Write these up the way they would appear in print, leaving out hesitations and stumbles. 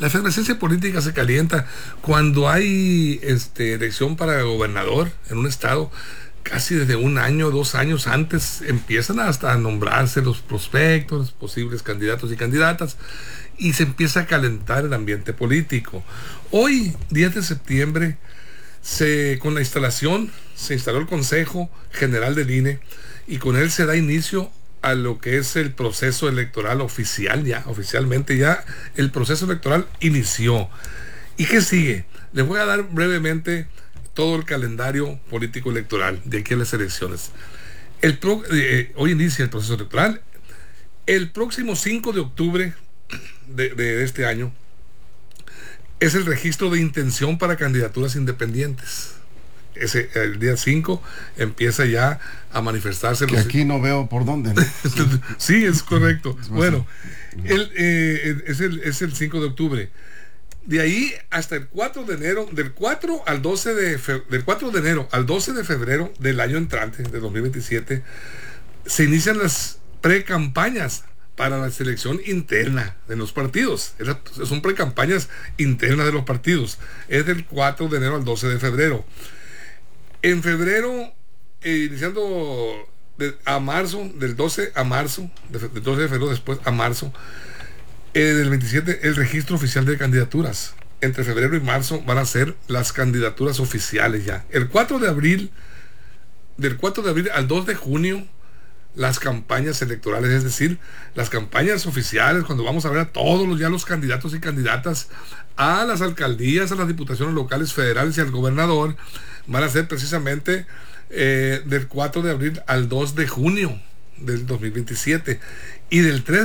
La efervescencia política se calienta cuando hay elección para gobernador en un estado. Casi desde 1 año, 2 años antes empiezan hasta a nombrarse los prospectos, los posibles candidatos y candidatas, y se empieza a calentar el ambiente político. Hoy, 10 de septiembre, con la instalación, se instaló el Consejo General del INE, y con él se da inicio a lo que es el proceso electoral oficial. Oficialmente ya el proceso electoral inició. ¿Y qué sigue? Les voy a dar brevemente todo el calendario político electoral de aquí a las elecciones. Hoy inicia el proceso electoral. El próximo 5 de octubre de este año es el registro de intención para candidaturas independientes. El día 5 empieza ya a manifestarse. Que aquí no veo por dónde, ¿no? Sí, es correcto. Bueno, es el 5 de octubre. De ahí hasta el 4 de enero, del 4 de enero al 12 de febrero del año entrante, de 2027, se inician las precampañas para la selección interna de los partidos. Son precampañas internas de los partidos. Es del 4 de enero al 12 de febrero. En febrero, iniciando a marzo, del 12 a marzo, del 12 de febrero después a marzo, del 27, el registro oficial de candidaturas. Entre febrero y marzo van a ser las candidaturas oficiales ya. El 4 de abril, del 4 de abril al 2 de junio, las campañas electorales, es decir, las campañas oficiales, cuando vamos a ver a todos los candidatos y candidatas a las alcaldías, a las diputaciones locales, federales y al gobernador, van a ser precisamente del 4 de abril al 2 de junio del 2027. Y del 3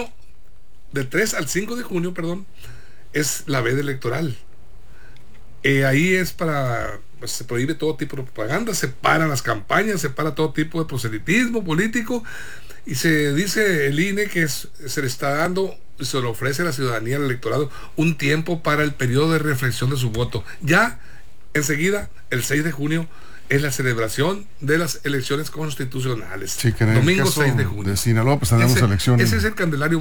al 5 de junio, es la veda electoral. Ahí es se prohíbe todo tipo de propaganda, se paran las campañas, se para todo tipo de proselitismo político, y se dice el INE que se le está dando, se le ofrece a la ciudadanía, al electorado, un tiempo para el periodo de reflexión de su voto. Ya enseguida, el 6 de junio, es la celebración de las elecciones constitucionales. Sí, que en domingo el caso 6 de junio. De Sinaloa, pues tenemos elecciones. Ese es el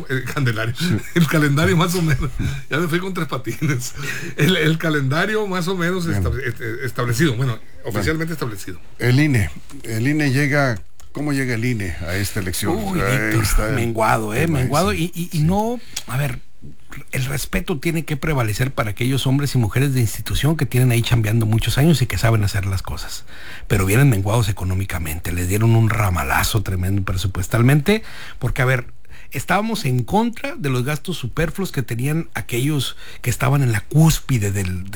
calendario más o menos. Ya me fui con 3 patines. El calendario más o menos establecido. Bueno, oficialmente establecido. El INE llega. ¿Cómo llega el INE a esta elección? Uy, Víctor, menguado. Y no, a ver, el respeto tiene que prevalecer para aquellos hombres y mujeres de institución que tienen ahí chambeando muchos años y que saben hacer las cosas, pero vienen menguados económicamente. Les dieron un ramalazo tremendo presupuestalmente, porque, a ver, estábamos en contra de los gastos superfluos que tenían aquellos que estaban en la cúspide del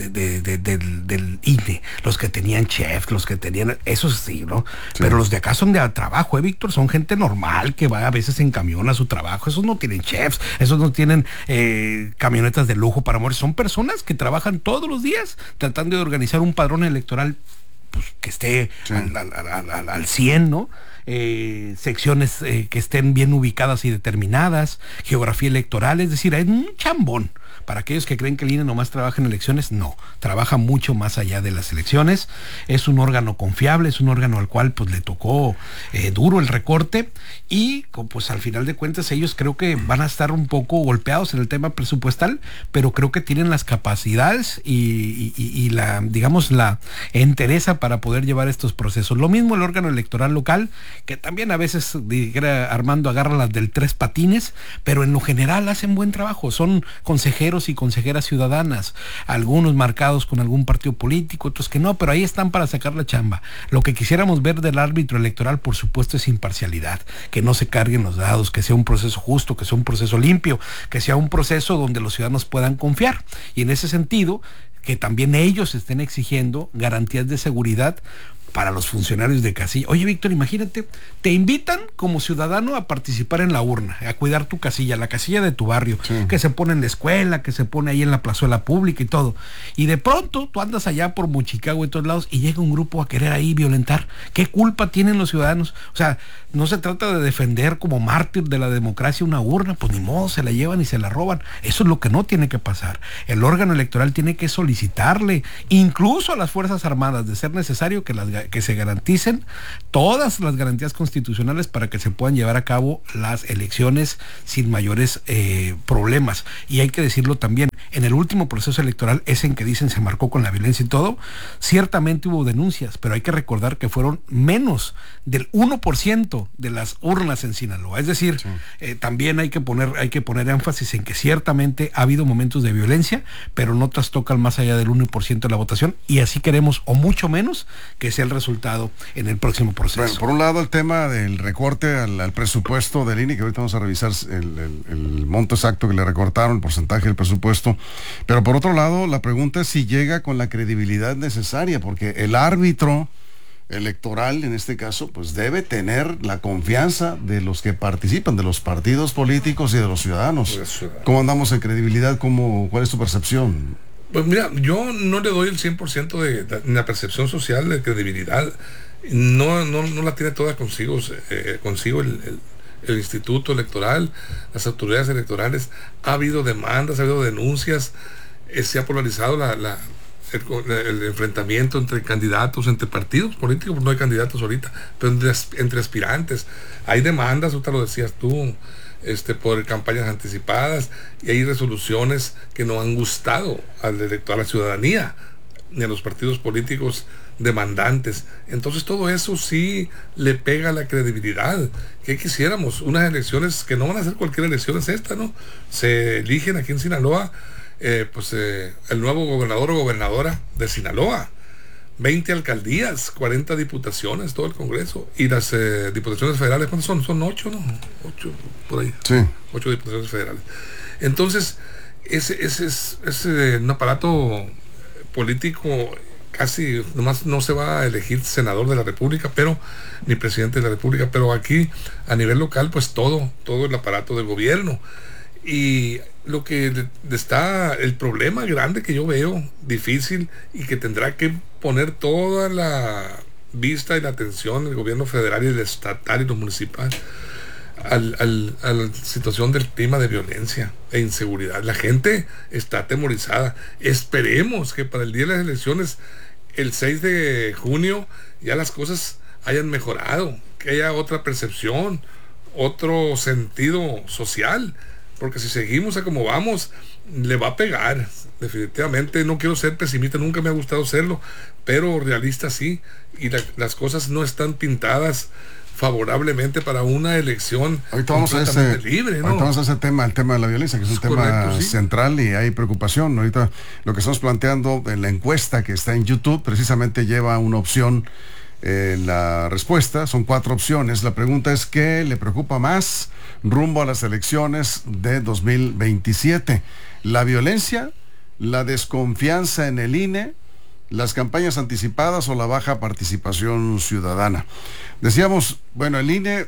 INE, los que tenían chefs, los que tenían, esos sí, ¿no? Sí. Pero los de acá son de trabajo, Víctor, son gente normal que va a veces en camión a su trabajo. Esos no tienen chefs, esos no tienen camionetas de lujo para morir. Son personas que trabajan todos los días tratando de organizar un padrón electoral, pues, que esté al 100, ¿no? Secciones que estén bien ubicadas y determinadas, geografía electoral, es decir, hay un chambón. Para aquellos que creen que el INE nomás trabaja en elecciones, no, trabaja mucho más allá de las elecciones. Es un órgano confiable, es un órgano al cual pues le tocó duro el recorte, y pues al final de cuentas ellos creo que van a estar un poco golpeados en el tema presupuestal, pero creo que tienen las capacidades y la entereza para poder llevar estos procesos. Lo mismo el órgano electoral local, que también a veces, dijera Armando, agarra las del 3 patines, pero en lo general hacen buen trabajo. Son consejeros y consejeras ciudadanas, algunos marcados con algún partido político, otros que no, pero ahí están para sacar la chamba. Lo que quisiéramos ver del árbitro electoral, por supuesto, es imparcialidad, que no se carguen los dados, que sea un proceso justo, que sea un proceso limpio, que sea un proceso donde los ciudadanos puedan confiar, y en ese sentido que también ellos estén exigiendo garantías de seguridad para los funcionarios de casilla. Oye, Víctor, imagínate, te invitan como ciudadano a participar en la urna, a cuidar tu casilla, la casilla de tu barrio, sí, que se pone en la escuela, que se pone ahí en la plazuela pública y todo. Y de pronto tú andas allá por Mochicago y todos lados y llega un grupo a querer ahí violentar. ¿Qué culpa tienen los ciudadanos? O sea, no se trata de defender como mártir de la democracia una urna, pues ni modo, se la llevan y se la roban. Eso es lo que no tiene que pasar. El órgano electoral tiene que solicitarle, incluso a las Fuerzas Armadas, de ser necesario, que se garanticen todas las garantías constitucionales para que se puedan llevar a cabo las elecciones sin mayores problemas. Y hay que decirlo también, en el último proceso electoral, ese en que dicen se marcó con la violencia y todo, ciertamente hubo denuncias, pero hay que recordar que fueron menos del 1% de las urnas en Sinaloa. Es decir, también hay que poner énfasis en que ciertamente ha habido momentos de violencia, pero no trastocan más allá del 1% de la votación, y así queremos, o mucho menos, que sea el resultado en el próximo proceso. Bueno, por un lado, el tema del recorte al presupuesto del INE, que ahorita vamos a revisar el monto exacto que le recortaron, el porcentaje del presupuesto, pero por otro lado, la pregunta es si llega con la credibilidad necesaria, porque el árbitro electoral, en este caso, pues debe tener la confianza de los que participan, de los partidos políticos y de los ciudadanos. ¿Cómo andamos en credibilidad? ¿Cuál es tu percepción? Pues mira, yo no le doy el 100% de la percepción social de credibilidad. No la tiene toda consigo el Instituto Electoral, las autoridades electorales. Ha habido demandas, ha habido denuncias, se ha polarizado el enfrentamiento entre candidatos, entre partidos políticos, porque no hay candidatos ahorita, pero entre aspirantes. Hay demandas, ahorita lo decías tú, por campañas anticipadas, y hay resoluciones que no han gustado al electorado, a la ciudadanía, ni a los partidos políticos demandantes. Entonces todo eso sí le pega a la credibilidad. ¿Qué quisiéramos? Unas elecciones que no van a ser cualquier elección, es esta, ¿no? Se eligen aquí en Sinaloa el nuevo gobernador o gobernadora de Sinaloa, 20 alcaldías, 40 diputaciones, todo el Congreso, y las diputaciones federales, ¿cuántas son? Son 8, ¿no? 8 por ahí. Sí. 8 diputaciones federales. Entonces, ese es un aparato político. Casi nomás no se va a elegir senador de la República, ni presidente de la República, pero aquí a nivel local, pues todo el aparato del gobierno. Y lo que está, el problema grande que yo veo, difícil, y que tendrá que poner toda la vista y la atención del gobierno federal y el estatal y los municipales a la situación del clima de violencia e inseguridad. La gente está atemorizada. Esperemos que para el día de las elecciones, el 6 de junio, ya las cosas hayan mejorado, que haya otra percepción, otro sentido social, porque si seguimos a como vamos, le va a pegar, definitivamente. No quiero ser pesimista, nunca me ha gustado serlo, pero realista sí, y las cosas no están pintadas favorablemente para una elección completamente libre, ¿no? Ahorita vamos a ese tema, el tema de la violencia, que es un tema central, y hay preocupación. Ahorita lo que estamos planteando en la encuesta que está en YouTube precisamente lleva una opción en la respuesta. Son 4 opciones. La pregunta es: ¿qué le preocupa más rumbo a las elecciones de 2027? ¿La violencia, la desconfianza en el INE, las campañas anticipadas o la baja participación ciudadana? Decíamos, bueno, el INE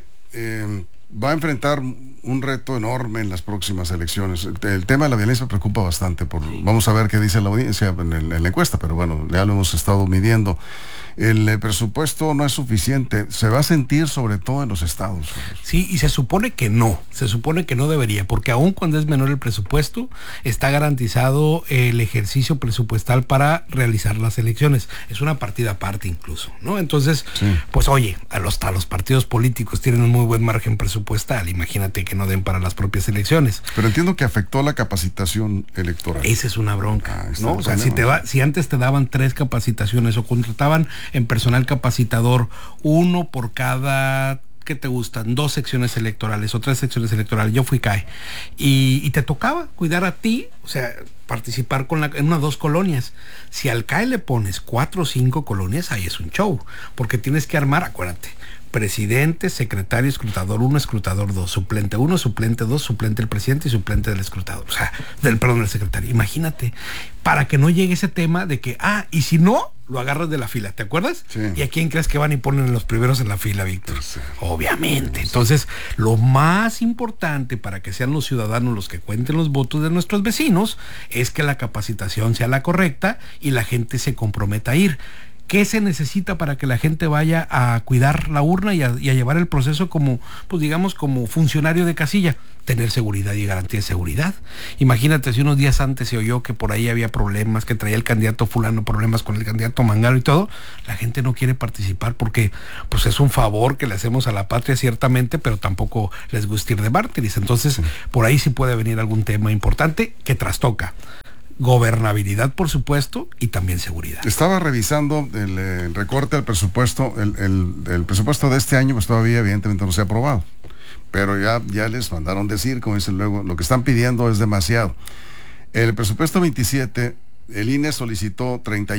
va a enfrentar un reto enorme en las próximas elecciones. El tema de la violencia preocupa bastante. Vamos a ver qué dice la audiencia en la encuesta, pero bueno, ya lo hemos estado midiendo. El presupuesto no es suficiente, se va a sentir sobre todo en los estados. Sí, y se supone que no debería, porque aun cuando es menor el presupuesto, está garantizado el ejercicio presupuestal para realizar las elecciones. Es una partida aparte incluso, ¿no? Entonces, pues oye, hasta los partidos políticos tienen un muy buen margen presupuestal, imagínate que no den para las propias elecciones. Pero entiendo que afectó la capacitación electoral. Esa es una bronca, ¿no? O sea, si antes te daban 3 capacitaciones o contrataban en personal capacitador, 1 por cada, ¿qué te gustan? 2 secciones electorales o 3 secciones electorales. Yo fui CAE y te tocaba cuidar a ti, o sea, participar en unas 2 colonias. Si al CAE le pones 4 o 5 colonias, ahí es un show, porque tienes que armar, acuérdate, presidente, secretario, escrutador 1, escrutador 2, suplente 1, suplente 2, suplente del presidente y suplente del escrutador, o sea, del secretario. Imagínate, para que no llegue ese tema de que, y si no, lo agarras de la fila, ¿te acuerdas? Sí. ¿Y a quién crees que van y ponen los primeros en la fila, Víctor? Sí. Obviamente. Entonces, lo más importante para que sean los ciudadanos los que cuenten los votos de nuestros vecinos es que la capacitación sea la correcta y la gente se comprometa a ir. ¿Qué se necesita para que la gente vaya a cuidar la urna y a llevar el proceso como, pues digamos, como funcionario de casilla? Tener seguridad y garantía de seguridad. Imagínate si unos días antes se oyó que por ahí había problemas, que traía el candidato fulano problemas con el candidato mangano y todo. La gente no quiere participar porque pues es un favor que le hacemos a la patria ciertamente, pero tampoco les gusta ir de mártires. Entonces, por ahí sí puede venir algún tema importante que trastoca gobernabilidad, por supuesto, y también seguridad. Estaba revisando el recorte del presupuesto, el presupuesto de este año, pues todavía evidentemente no se ha aprobado, pero ya les mandaron decir, como dicen luego, lo que están pidiendo es demasiado. El presupuesto 27, el INE solicitó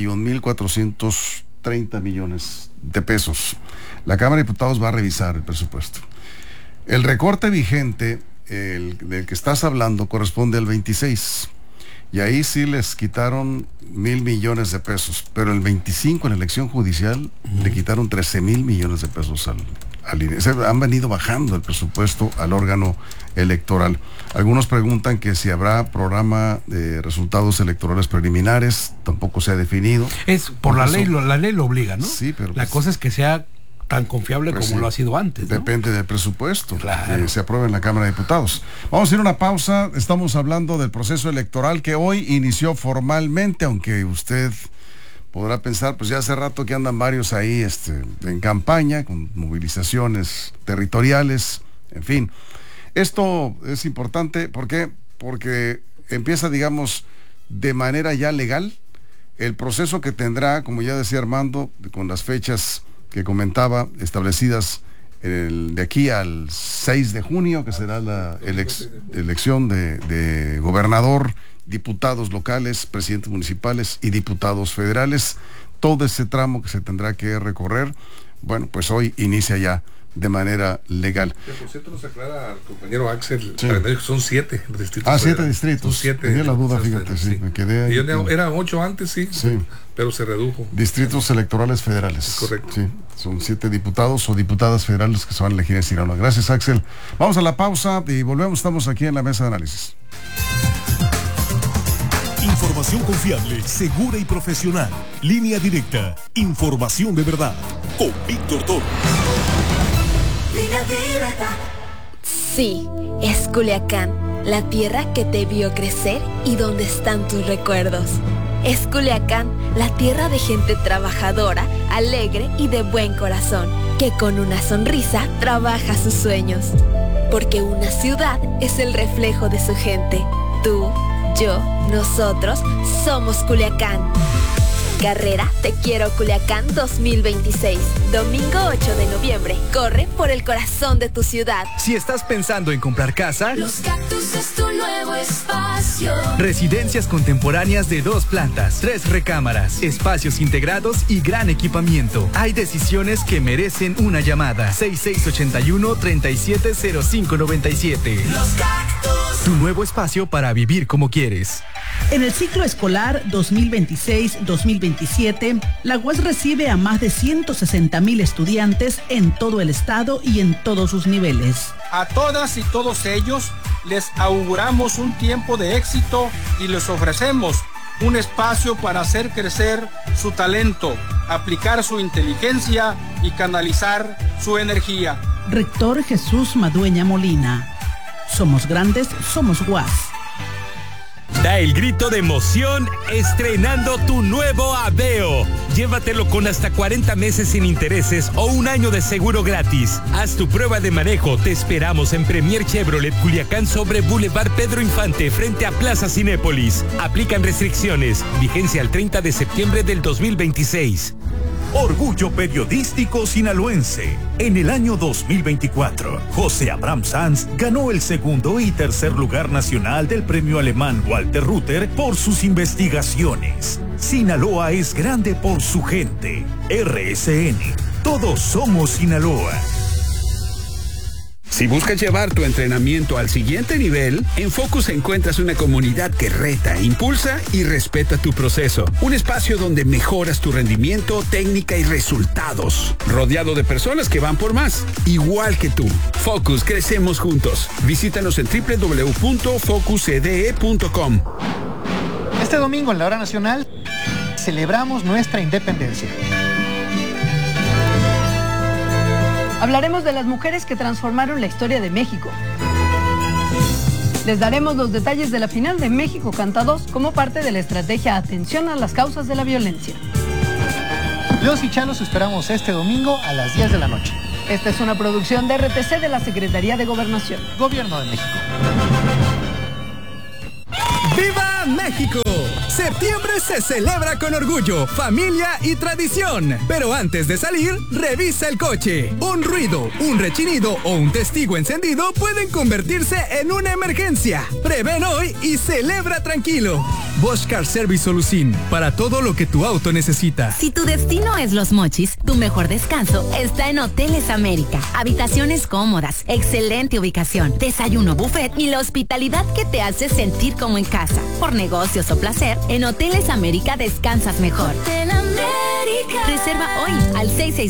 31,430 millones de pesos. La Cámara de Diputados va a revisar el presupuesto. El recorte vigente, del que estás hablando, corresponde al 26. Y ahí sí les quitaron 1,000 millones de pesos. Pero el 25, en la elección judicial, le quitaron 13,000 millones de pesos al INE. Han venido bajando el presupuesto al órgano electoral. Algunos preguntan que si habrá programa de resultados electorales preliminares, tampoco se ha definido. Es por la ley lo obliga, ¿no? Sí, pero la cosa es que sea tan confiable pues como lo ha sido antes, ¿no? Depende del presupuesto, claro, que se apruebe en la Cámara de Diputados. Vamos a ir a una pausa. Estamos hablando del proceso electoral que hoy inició formalmente, aunque usted podrá pensar, pues ya hace rato que andan varios ahí en campaña, con movilizaciones territoriales, en fin. Esto es importante, ¿por qué? Porque empieza, digamos, de manera ya legal el proceso que tendrá, como ya decía Armando, con las fechas que comentaba, establecidas de aquí al 6 de junio, que será la elección de gobernador, diputados locales, presidentes municipales y diputados federales. Todo ese tramo que se tendrá que recorrer, bueno, pues hoy inicia ya de manera legal. Por cierto, nos aclara al compañero Axel, sí, son 7 distritos. 7 distritos. Son 7. Tenía la duda, fíjate, sí, me quedé ahí. Eran 8 antes, sí, pero se redujo. Distritos electorales federales. Es correcto. Sí, son 7 diputados o diputadas federales que se van a elegir en Sinaloa. Gracias, Axel. Vamos a la pausa y volvemos. Estamos aquí en la mesa de análisis. Información confiable, segura y profesional. Línea directa. Información de verdad. Con Víctor Toro. Sí, es Culiacán, la tierra que te vio crecer y donde están tus recuerdos. Es Culiacán, la tierra de gente trabajadora, alegre y de buen corazón, que con una sonrisa trabaja sus sueños. Porque una ciudad es el reflejo de su gente. Tú, yo, nosotros somos Culiacán. Carrera Te Quiero Culiacán 2026. Domingo 8 de noviembre. Corre por el corazón de tu ciudad. Si estás pensando en comprar casa, Los Cactus es tu nuevo espacio. Residencias contemporáneas de 2 plantas, 3 recámaras, espacios integrados y gran equipamiento. Hay decisiones que merecen una llamada. 6681-370597. Los Cactus. Tu nuevo espacio para vivir como quieres. En el ciclo escolar 2026-2027, la UAS recibe a más de 160,000 estudiantes en todo el estado y en todos sus niveles. A todas y todos ellos les auguramos un tiempo de éxito y les ofrecemos un espacio para hacer crecer su talento, aplicar su inteligencia y canalizar su energía. Rector Jesús Madueña Molina. Somos grandes, somos UAS. Da el grito de emoción estrenando tu nuevo Aveo. Llévatelo con hasta 40 meses sin intereses o un año de seguro gratis. Haz tu prueba de manejo. Te esperamos en Premier Chevrolet Culiacán sobre Boulevard Pedro Infante frente a Plaza Cinépolis. Aplican restricciones. Vigencia al 30 de septiembre del 2026. Orgullo periodístico sinaloense. En el año 2024, José Abraham Sanz ganó el segundo y tercer lugar nacional del premio alemán Walter Rütter por sus investigaciones. Sinaloa es grande por su gente. RSN. Todos somos Sinaloa. Si buscas llevar tu entrenamiento al siguiente nivel, en Focus encuentras una comunidad que reta, impulsa y respeta tu proceso. Un espacio donde mejoras tu rendimiento, técnica y resultados. Rodeado de personas que van por más, igual que tú. Focus, crecemos juntos. Visítanos en www.focuscde.com. Este domingo en la Hora Nacional celebramos nuestra independencia. Hablaremos de las mujeres que transformaron la historia de México. Les daremos los detalles de la final de México Canta 2 como parte de la estrategia Atención a las Causas de la Violencia. Los y Chalos esperamos este domingo a las 10 de la noche. Esta es una producción de RTC de la Secretaría de Gobernación. Gobierno de México. ¡Viva México! Septiembre se celebra con orgullo, familia y tradición. Pero antes de salir, revisa el coche. Un ruido, un rechinido o un testigo encendido pueden convertirse en una emergencia. Prevén hoy y celebra tranquilo. Bosch Car Service Solución, para todo lo que tu auto necesita. Si tu destino es Los Mochis, tu mejor descanso está en Hoteles América. Habitaciones cómodas, excelente ubicación, desayuno buffet y la hospitalidad que te hace sentir como en casa. Por negocios o placer, en Hoteles América descansas mejor. Hotel América. Reserva hoy al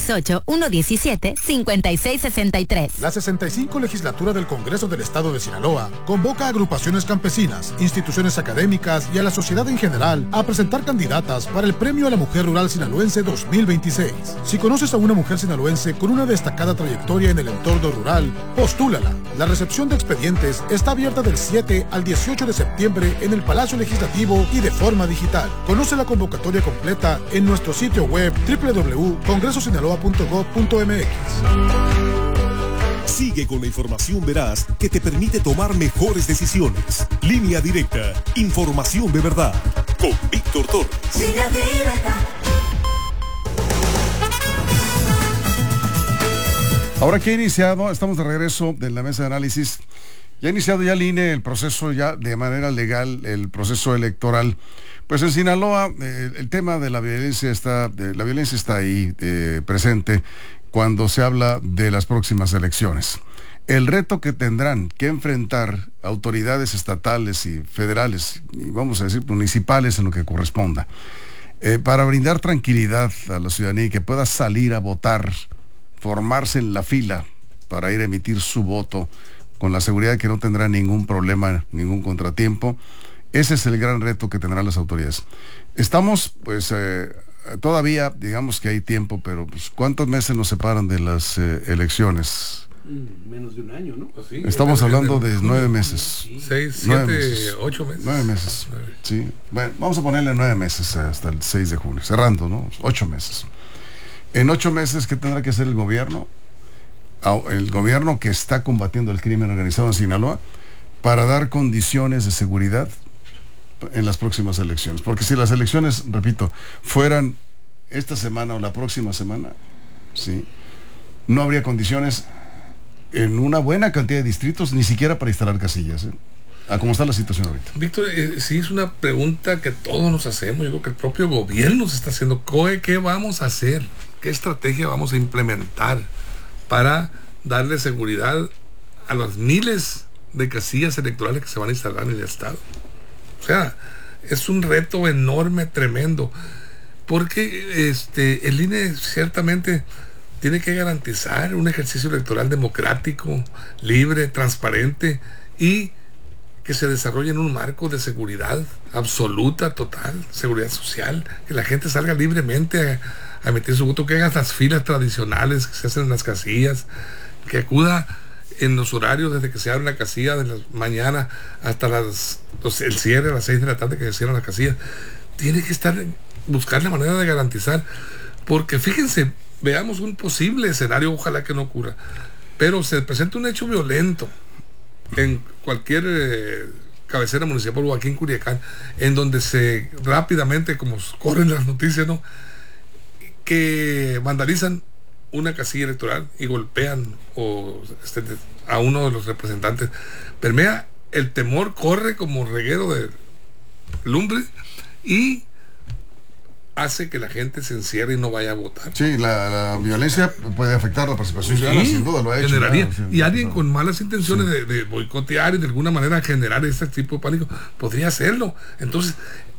668-117-5663. La 65 legislatura del Congreso del Estado de Sinaloa convoca a agrupaciones campesinas, instituciones académicas y a la sociedad en general a presentar candidatas para el Premio a la Mujer Rural Sinaloense 2026. Si conoces a una mujer sinaloense con una destacada trayectoria en el entorno rural, postúlala. La recepción de expedientes está abierta del 7 al 18 de septiembre en el Palacio Legislativo y de forma digital. Conoce la convocatoria completa en nuestro sitio web www.congresosinaloa.gov.mx. Sigue con la información veraz que te permite tomar mejores decisiones. Línea Directa, información de verdad. Con Víctor Torres. Línea Directa. Ahora que ha iniciado, estamos de regreso de la mesa de análisis. Ya ha iniciado ya el INE el proceso ya de manera legal, el proceso electoral. Pues en Sinaloa el tema de la violencia está ahí presente cuando se habla de las próximas elecciones. El reto que tendrán que enfrentar autoridades estatales y federales, y vamos a decir municipales en lo que corresponda, para brindar tranquilidad a la ciudadanía y que pueda salir a votar, formarse en la fila para ir a emitir su voto con la seguridad de que no tendrá ningún problema, ningún contratiempo. Ese es el gran reto que tendrán las autoridades. Estamos, pues, todavía, digamos que hay tiempo, pero pues, ¿cuántos meses nos separan de las elecciones? Menos de un año, ¿no? Pues sí, estamos hablando de 9 meses. 6, 7, 8 meses. 9 meses, sí. Bueno, vamos a ponerle 9 meses hasta el 6 de junio, cerrando, ¿no? 8 meses. En 8 meses, ¿qué tendrá que hacer el gobierno? El gobierno que está combatiendo el crimen organizado en Sinaloa para dar condiciones de seguridad en las próximas elecciones. Porque si las elecciones, repito, fueran esta semana o la próxima semana, sí, no habría condiciones en una buena cantidad de distritos, ni siquiera para instalar casillas, a cómo está la situación ahorita. Víctor, sí es una pregunta que todos nos hacemos. Yo creo que el propio gobierno se está haciendo. ¿Qué vamos a hacer? ¿Qué estrategia vamos a implementar para darle seguridad a los miles de casillas electorales que se van a instalar en el estado? O sea, es un reto enorme, tremendo, porque el INE ciertamente tiene que garantizar un ejercicio electoral democrático, libre, transparente y que se desarrolle en un marco de seguridad absoluta, total, seguridad social, que la gente salga libremente a emitir su voto, que haga las filas tradicionales que se hacen en las casillas, que acuda en los horarios desde que se abre la casilla de la mañana hasta el cierre a las 6 de la tarde que se cierran las casillas. Tiene que buscar la manera de garantizar, porque fíjense, veamos un posible escenario, ojalá que no ocurra, pero se presenta un hecho violento en cualquier cabecera municipal o aquí en Culiacán, en donde se rápidamente, como corren las noticias, ¿no?, que vandalizan una casilla electoral y golpean a uno de los representantes. Permea, el temor corre como reguero de lumbre y hace que la gente se encierre y no vaya a votar. Sí, la violencia puede afectar la participación ciudadana, sin duda lo ha hecho. Generaría, y alguien con malas intenciones de boicotear y de alguna manera generar ese tipo de pánico podría hacerlo. Entonces,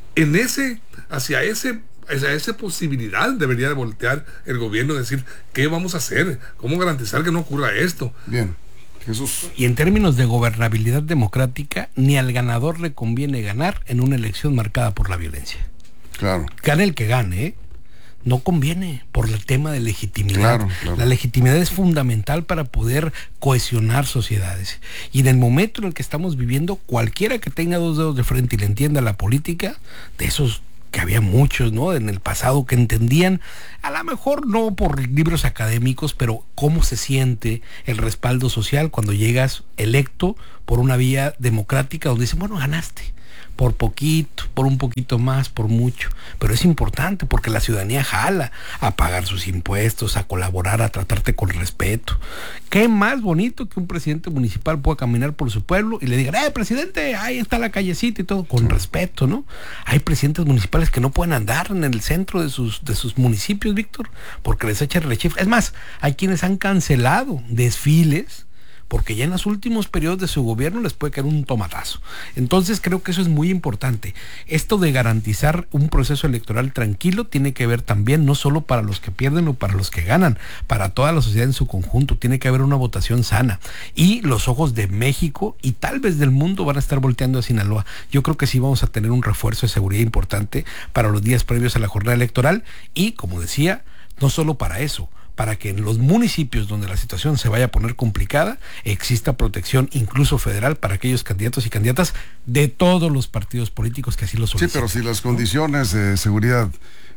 hacia esa posibilidad debería de voltear el gobierno y decir, ¿qué vamos a hacer? ¿Cómo garantizar que no ocurra esto? Bien, Jesús. Y en términos de gobernabilidad democrática, ni al ganador le conviene ganar en una elección marcada por la violencia. Claro. Gane el que gane, no conviene por el tema de legitimidad. Claro. La legitimidad es fundamental para poder cohesionar sociedades. Y en el momento en el que estamos viviendo, cualquiera que tenga dos dedos de frente y le entienda la política, de esos que había muchos, ¿no?, en el pasado que entendían, a lo mejor no por libros académicos, pero cómo se siente el respaldo social cuando llegas electo por una vía democrática donde dicen, bueno, ganaste. por poquito, por un poquito más, por mucho, pero es importante porque la ciudadanía jala a pagar sus impuestos, a colaborar, a tratarte con respeto. ¿Qué más bonito que un presidente municipal pueda caminar por su pueblo y le digan, presidente, ahí está la callecita y todo, con respeto, ¿no? Hay presidentes municipales que no pueden andar en el centro de sus municipios, Víctor, porque les echan rechifre. Es más, hay quienes han cancelado desfiles porque ya en los últimos periodos de su gobierno les puede caer un tomatazo. Entonces creo que eso es muy importante. Esto de garantizar un proceso electoral tranquilo tiene que ver también no solo para los que pierden o para los que ganan, para toda la sociedad en su conjunto. Tiene que haber una votación sana. Y los ojos de México y tal vez del mundo van a estar volteando a Sinaloa. Yo creo que sí vamos a tener un refuerzo de seguridad importante para los días previos a la jornada electoral y, como decía, no solo para eso, para que en los municipios donde la situación se vaya a poner complicada, exista protección incluso federal para aquellos candidatos y candidatas de todos los partidos políticos que así lo solicitan. Sí, pero si las condiciones de seguridad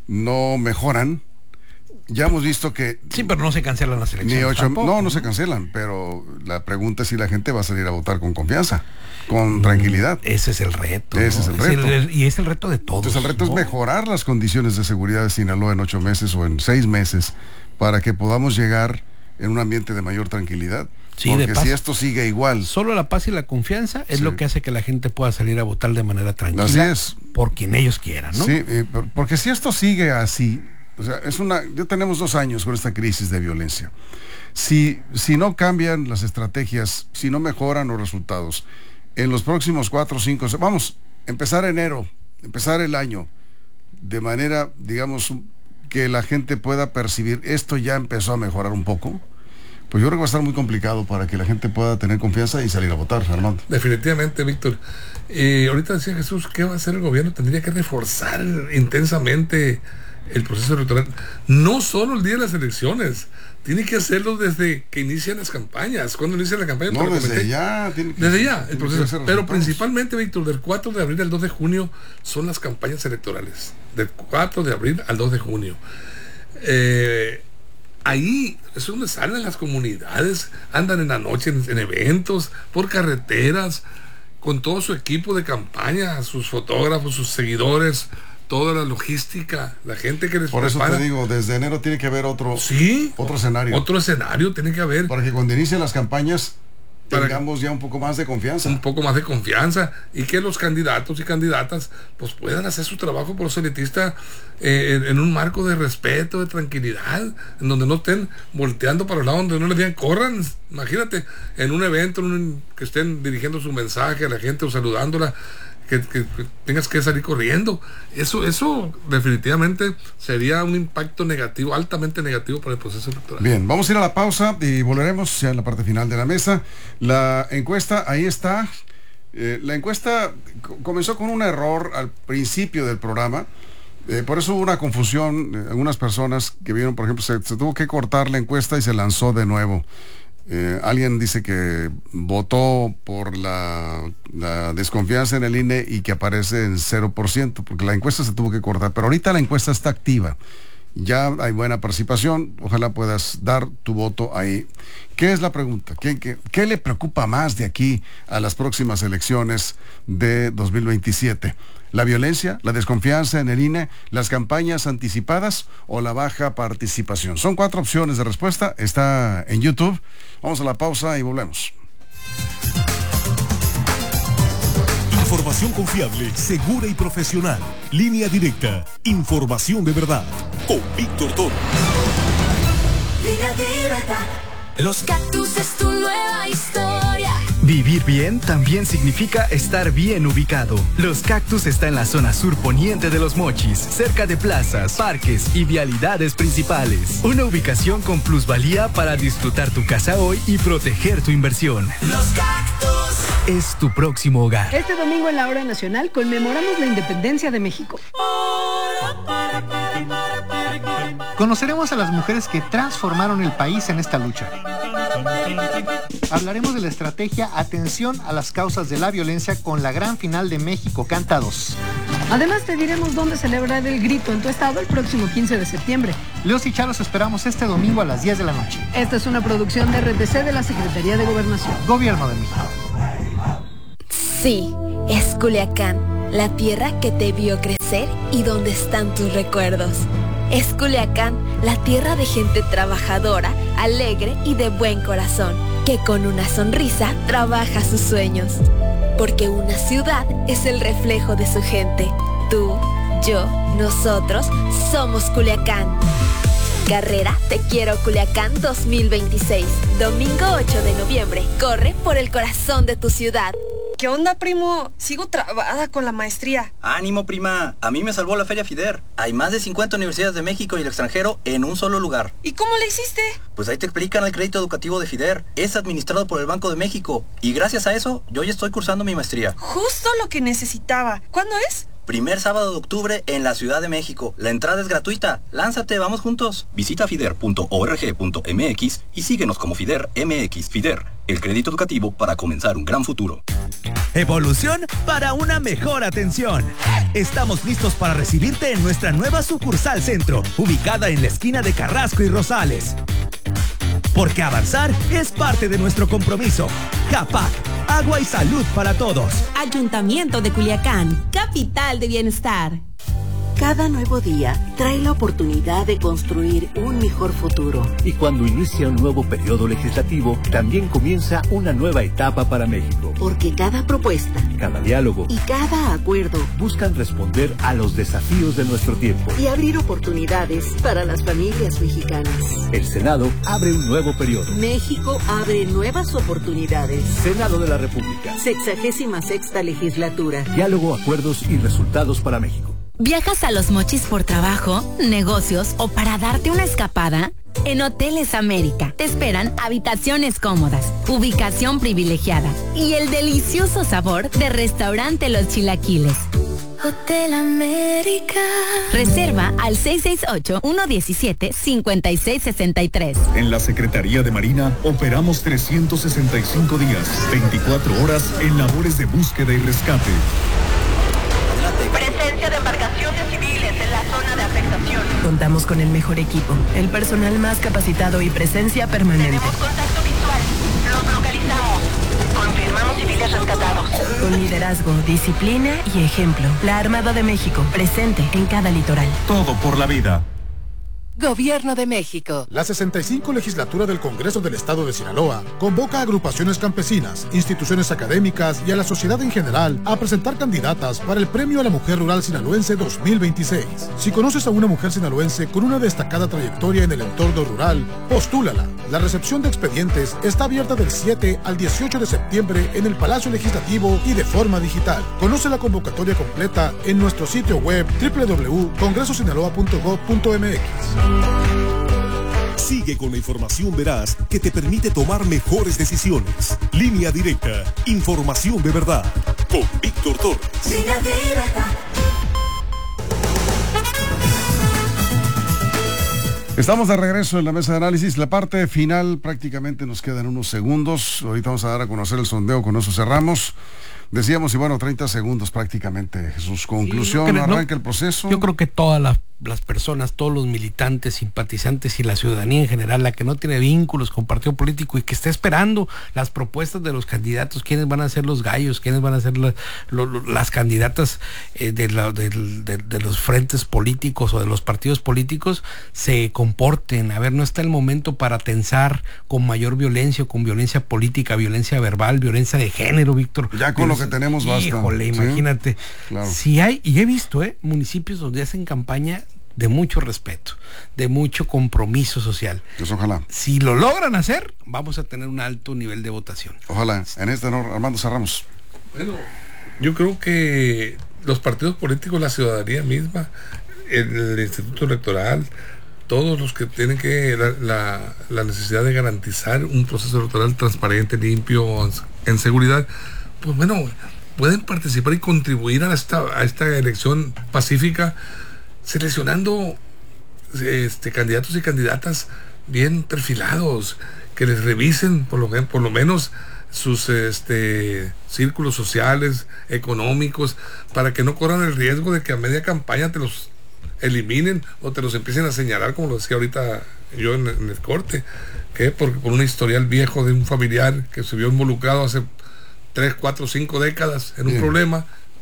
no mejoran, ya hemos visto que... Sí, pero no se cancelan las elecciones. No se cancelan, pero la pregunta es si la gente va a salir a votar con confianza, con tranquilidad. Ese es el reto. Ese es el reto. Y es el reto de todos. Entonces el reto es mejorar las condiciones de seguridad de Sinaloa en 8 meses o en 6 meses, para que podamos llegar en un ambiente de mayor tranquilidad. Sí, porque si esto sigue igual... Solo la paz y la confianza es lo que hace que la gente pueda salir a votar de manera tranquila. Así es. Por quien ellos quieran, ¿no? Sí, porque si esto sigue así, o sea, ya tenemos 2 años con esta crisis de violencia. Si no cambian las estrategias, si no mejoran los resultados, en los próximos 4 o 5... Vamos, empezar enero, empezar el año, de manera, digamos... que la gente pueda percibir esto ya empezó a mejorar un poco, pues yo creo que va a estar muy complicado para que la gente pueda tener confianza y salir a votar, Armando. Definitivamente, Víctor. Ahorita decía Jesús, ¿qué va a hacer el gobierno? Tendría que reforzar intensamente el proceso electoral, no solo el día de las elecciones, tiene que hacerlo desde que inician las campañas. ¿Cuándo inicia la campaña? No, desde ya. Desde ya, el proceso. Pero principalmente, Víctor, del 4 de abril al 2 de junio son las campañas electorales. Del 4 de abril al 2 de junio. Ahí es donde salen las comunidades, andan en la noche en eventos, por carreteras, con todo su equipo de campaña, sus fotógrafos, sus seguidores, toda la logística, la gente que les prepara. Por eso te digo, desde enero tiene que haber otro escenario. Otro escenario tiene que haber. Para que cuando inicien las campañas tengamos ya un poco más de confianza. Un poco más de confianza y que los candidatos y candidatas pues puedan hacer su trabajo proselitista en un marco de respeto, de tranquilidad, en donde no estén volteando para el lado, donde no les digan corran, imagínate, en un evento que estén dirigiendo su mensaje a la gente o saludándola, que tengas que salir corriendo. Eso definitivamente sería un impacto negativo, altamente negativo para el proceso electoral. Bien, vamos a ir a la pausa y volveremos ya en la parte final de la mesa. La encuesta, ahí está. La encuesta comenzó con un error al principio del programa. Por eso hubo una confusión. Algunas personas que vieron, por ejemplo, se tuvo que cortar la encuesta y se lanzó de nuevo. Alguien dice que votó por la desconfianza en el INE y que aparece en 0%, porque la encuesta se tuvo que cortar, pero ahorita la encuesta está activa, ya hay buena participación, ojalá puedas dar tu voto ahí. ¿Qué es la pregunta? ¿Qué le preocupa más de aquí a las próximas elecciones de 2027? ¿La violencia, la desconfianza en el INE, las campañas anticipadas o la baja participación? Son 4 opciones de respuesta, está en YouTube. Vamos a la pausa y volvemos. Información confiable, segura y profesional. Línea directa. Información de verdad. Con Víctor Toro. Línea directa. Los Cactus es tu nueva historia. Vivir bien también significa estar bien ubicado. Los Cactus está en la zona sur poniente de Los Mochis, cerca de plazas, parques y vialidades principales. Una ubicación con plusvalía para disfrutar tu casa hoy y proteger tu inversión. Los Cactus es tu próximo hogar. Este domingo en la Hora Nacional conmemoramos la independencia de México. Conoceremos a las mujeres que transformaron el país en esta lucha. Hablaremos de la estrategia Atención a las causas de la violencia con la gran final de México Canta 2. Además te diremos dónde celebrar el grito en tu estado el próximo 15 de septiembre. Leos y Charos esperamos este domingo a las 10 de la noche. Esta es una producción de RTC de la Secretaría de Gobernación. Gobierno de México. Sí, es Culiacán, la tierra que te vio crecer y donde están tus recuerdos. Es Culiacán, la tierra de gente trabajadora, alegre y de buen corazón, que con una sonrisa trabaja sus sueños. Porque una ciudad es el reflejo de su gente. Tú, yo, nosotros somos Culiacán. Carrera Te Quiero Culiacán 2026. Domingo 8 de noviembre. Corre por el corazón de tu ciudad. ¿Qué onda, primo? Sigo trabada con la maestría. Ánimo, prima. A mí me salvó la Feria FIDER. Hay más de 50 universidades de México y el extranjero en un solo lugar. ¿Y cómo le hiciste? Pues ahí te explican el crédito educativo de FIDER. Es administrado por el Banco de México. Y gracias a eso, yo ya estoy cursando mi maestría. Justo lo que necesitaba. ¿Cuándo es? Primer sábado de octubre en la Ciudad de México. La entrada es gratuita. Lánzate, vamos juntos. Visita fider.org.mx y síguenos como FIDER MX. FIDER, el crédito educativo para comenzar un gran futuro. Evolución para una mejor atención. Estamos listos para recibirte en nuestra nueva sucursal centro, ubicada en la esquina de Carrasco y Rosales. Porque avanzar es parte de nuestro compromiso. CAPAC, agua y salud para todos. Ayuntamiento de Culiacán, capital de bienestar. Cada nuevo día trae la oportunidad de construir un mejor futuro. Y cuando inicia un nuevo periodo legislativo, también comienza una nueva etapa para México. Porque cada propuesta, cada diálogo y cada acuerdo buscan responder a los desafíos de nuestro tiempo y abrir oportunidades para las familias mexicanas. El Senado abre un nuevo periodo. México abre nuevas oportunidades. Senado de la República. 66ª legislatura. Diálogo, acuerdos y resultados para México. ¿Viajas a Los Mochis por trabajo, negocios o para darte una escapada? En Hoteles América te esperan habitaciones cómodas, ubicación privilegiada y el delicioso sabor de Restaurante Los Chilaquiles. Hotel América. Reserva al 668-117-5663. En la Secretaría de Marina operamos 365 días, 24 horas en labores de búsqueda y rescate. Presencia de embarcaciones civiles en la zona de afectación. Contamos con el mejor equipo, el personal más capacitado y presencia permanente. Tenemos contacto visual. Los localizamos. Confirmamos civiles rescatados. Con liderazgo, disciplina y ejemplo. La Armada de México, presente en cada litoral. Todo por la vida. Gobierno de México. La 65 legislatura del Congreso del Estado de Sinaloa convoca a agrupaciones campesinas, instituciones académicas y a la sociedad en general a presentar candidatas para el Premio a la Mujer Rural Sinaloense 2026. Si conoces a una mujer sinaloense con una destacada trayectoria en el entorno rural, postúlala. La recepción de expedientes está abierta del 7 al 18 de septiembre en el Palacio Legislativo y de forma digital. Conoce la convocatoria completa en nuestro sitio web www.congresosinaloa.gov.mx. Sigue con la información veraz que te permite tomar mejores decisiones. Línea Directa, información de verdad. Con Víctor Torres. Línea Directa. Estamos de regreso en la mesa de análisis. La parte final prácticamente nos quedan unos segundos. Ahorita vamos a dar a conocer el sondeo, con eso cerramos. Decíamos, y bueno, 30 segundos prácticamente. Jesús, conclusión, sí, arranca el proceso. Yo creo que todas las personas, todos los militantes, simpatizantes y la ciudadanía en general, la que no tiene vínculos con partido político y que está esperando las propuestas de los candidatos, quiénes van a ser los gallos, quiénes van a ser las candidatas de los frentes políticos o de los partidos políticos, se comporten. A ver, no está el momento para tensar con mayor violencia, con violencia política, violencia verbal, violencia de género, Víctor. Ya con lo que tenemos basta. Híjole, imagínate. ¿Sí? Claro. Si hay, y he visto municipios donde hacen campaña de mucho respeto, de mucho compromiso social. Pues ojalá. Si lo logran hacer, vamos a tener un alto nivel de votación. Ojalá. En este honor, Armando, cerramos. Bueno, yo creo que los partidos políticos, la ciudadanía misma, el Instituto Electoral, todos los que tienen que la necesidad de garantizar un proceso electoral transparente, limpio, en seguridad, pues bueno, pueden participar y contribuir a esta elección pacífica, seleccionando candidatos y candidatas bien perfilados, que les revisen por lo menos sus círculos sociales, económicos, para que no corran el riesgo de que a media campaña te los eliminen o te los empiecen a señalar, como lo decía ahorita yo en el corte, que por un historial viejo de un familiar que se vio involucrado hace 3, 4, 5 décadas en un problema,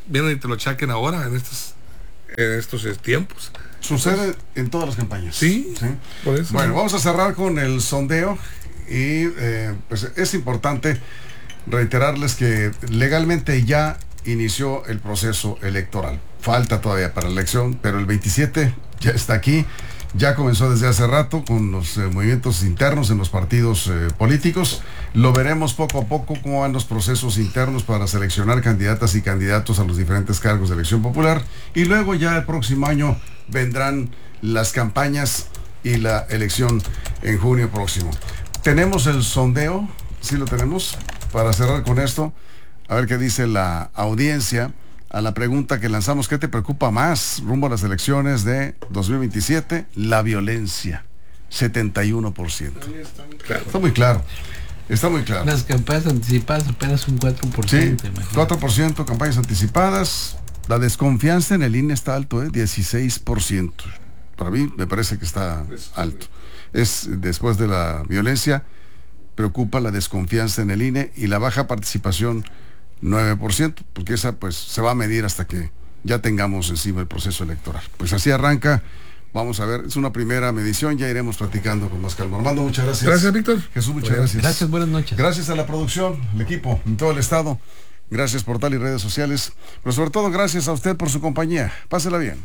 vienen y te lo chaquen ahora en estos tiempos. Sucede en todas las campañas. Sí. Por eso. Bueno, vamos a cerrar con el sondeo y pues es importante reiterarles que legalmente ya inició el proceso electoral. Falta todavía para la elección, pero el 27 ya está aquí. Ya comenzó desde hace rato con los movimientos internos en los partidos políticos. Lo veremos poco a poco cómo van los procesos internos para seleccionar candidatas y candidatos a los diferentes cargos de elección popular. Y luego ya el próximo año vendrán las campañas y la elección en junio próximo. Tenemos el sondeo, sí lo tenemos, para cerrar con esto. A ver qué dice la audiencia a la pregunta que lanzamos: ¿qué te preocupa más rumbo a las elecciones de 2027? La violencia, 71%. Está muy claro. Está muy claro. Las campañas anticipadas apenas un 4%. Sí, 4% campañas anticipadas. La desconfianza en el INE está alto, 16%. Para mí me parece que está alto. Es después de la violencia, preocupa la desconfianza en el INE y la baja participación, 9%, porque esa pues se va a medir hasta que ya tengamos encima el proceso electoral. Pues así arranca. Vamos a ver, es una primera medición, ya iremos platicando con más calma. Armando, muchas gracias. Gracias, Víctor. Jesús, muchas gracias. Gracias, buenas noches. Gracias a la producción, el equipo, en todo el estado. Gracias Portal y redes sociales. Pero sobre todo gracias a usted por su compañía. Pásela bien.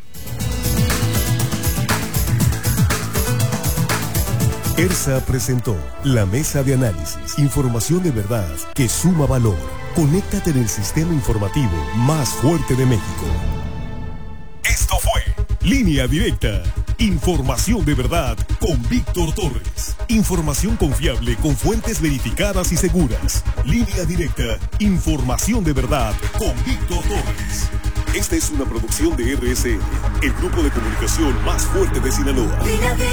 ERSA presentó la mesa de análisis. Información de verdad que suma valor. Conéctate en el sistema informativo más fuerte de México. Esto fue Línea Directa. Información de verdad con Víctor Torres. Información confiable con fuentes verificadas y seguras. Línea Directa. Información de verdad con Víctor Torres. Esta es una producción de RSN, el grupo de comunicación más fuerte de Sinaloa.